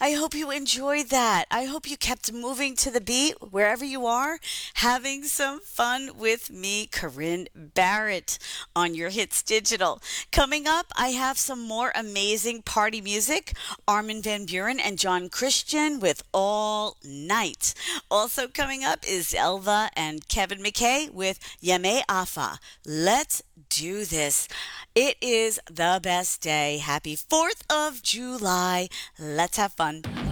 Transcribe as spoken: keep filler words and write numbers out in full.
I hope you enjoyed that. I hope you kept moving to the beat wherever you are, having some fun with me, Corinne Barrett, on your Hits Digital. Coming up, I have some more amazing party music. Armin van Buren and John Christian with All Night. Also coming up is Elva and Kevin McKay with Yeme Afa. Let's do this. It is the best day. Happy fourth of July. Let's have fun.